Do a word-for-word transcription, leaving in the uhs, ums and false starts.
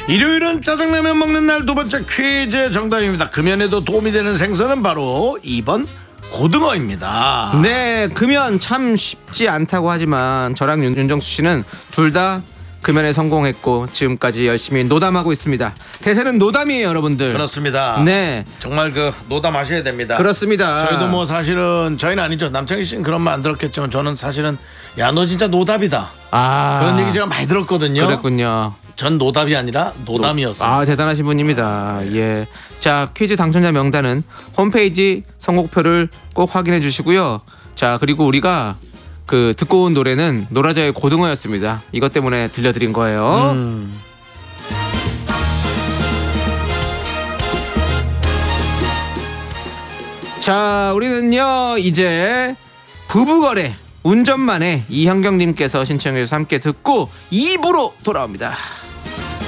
일요일은 짜장라면 먹는 날 두 번째 퀴즈 정답입니다. 금연에도 도움이 되는 생선은 바로 이 번 고등어입니다. 네, 금연 참 쉽지 않다고 하지만 저랑 윤, 윤정수 씨는 둘 다 금연에 성공했고 지금까지 열심히 노담하고 있습니다. 대세는 노담이에요, 여러분들. 그렇습니다. 네, 정말 그 노담하셔야 됩니다. 그렇습니다. 저희도 뭐 사실은 저희는 아니죠. 남창희 씨는 그런 말 안 들었겠지만 저는 사실은 야 너 진짜 노답이다. 아, 그런 얘기 제가 많이 들었거든요. 그랬군요. 전 노답이 아니라 노담이었어요. 아, 대단하신 분입니다. 예. 자, 퀴즈 당첨자 명단은 홈페이지 선곡표를 꼭 확인해 주시고요. 자, 그리고 우리가 그 듣고 온 노래는 노라자의 고등어였습니다. 이것 때문에 들려드린 거예요. 음. 자, 우리는요 이제 부부거래 운전만에 이현경님께서 신청해 주셔서 함께 듣고 이 부로 돌아옵니다.